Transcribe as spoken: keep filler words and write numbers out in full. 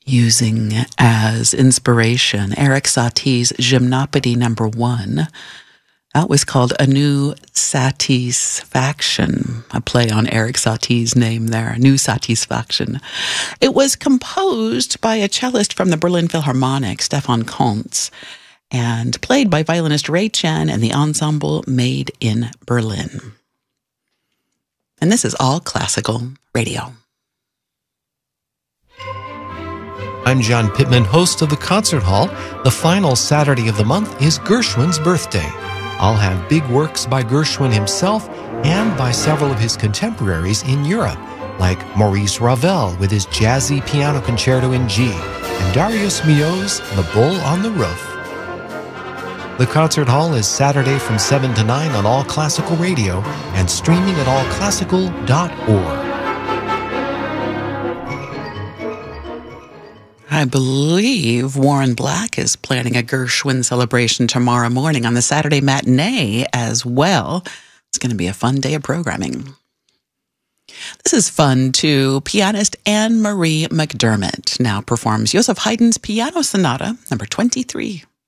using as inspiration Erik Satie's Gymnopédie number one. That was called A New Satisfaction, a play on Erik Satie's name there, A New Satisfaction. It was composed by a cellist from the Berlin Philharmonic, Stefan Kuntz, and played by violinist Ray Chen and the ensemble Made in Berlin. And this is All Classical Radio. I'm John Pittman, host of the Concert Hall. The final Saturday of the month is Gershwin's birthday. I'll have big works by Gershwin himself and by several of his contemporaries in Europe, like Maurice Ravel with his jazzy piano concerto in G, and Darius Milhaud's The Bull on the Roof. The Concert Hall is Saturday from seven to nine on All Classical Radio and streaming at all classical dot org. I believe Warren Black is planning a Gershwin celebration tomorrow morning on the Saturday matinee as well. It's going to be a fun day of programming. This is fun, too. Pianist Anne Marie McDermott now performs Joseph Haydn's Piano Sonata number twenty-three.